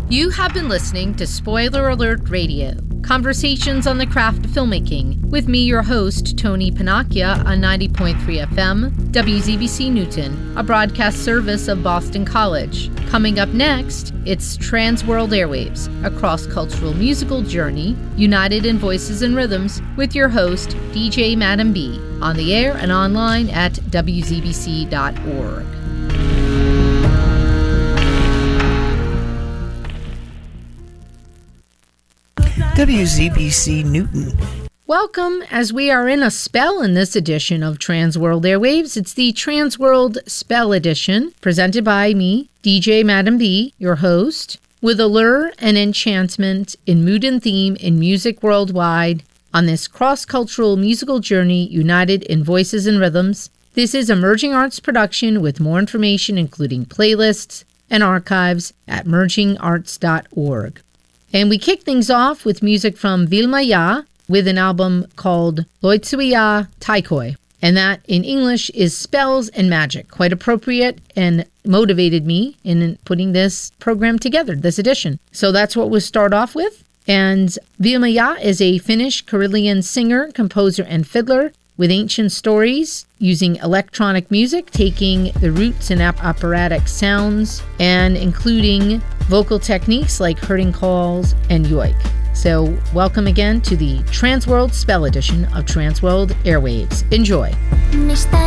You have been listening to Spoiler Alert Radio, conversations on the craft of filmmaking, with me, your host, Tony Panacchia, on 90.3 FM, WZBC Newton, a broadcast service of Boston College. Coming up next, it's Transworld Airwaves, a cross-cultural musical journey, united in voices and rhythms, with your host, DJ Madam B, on the air and online at WZBC.org. WZBC Newton. Welcome, as we are in a spell in this edition of Transworld Airwaves. It's the Transworld Spell Edition, presented by me, DJ Madam B, your host, with allure and enchantment in mood and theme in music worldwide on this cross-cultural musical journey united in voices and rhythms. This is Emerging Arts production with more information, including playlists and archives, at mergingarts.org. And we kick things off with music from Vilma Ya with an album called Loitsuya Taikoi. And that in English is Spells and Magic. Quite appropriate and motivated me in putting this program together, this edition. So that's what we'll start off with. And Vilma Ya is a Finnish Karillian singer, composer, and fiddler with ancient stories, using electronic music, taking the roots in operatic sounds, and including vocal techniques like herding calls and yoik. So welcome again to the Transworld Spell Edition of Transworld Airwaves. Enjoy.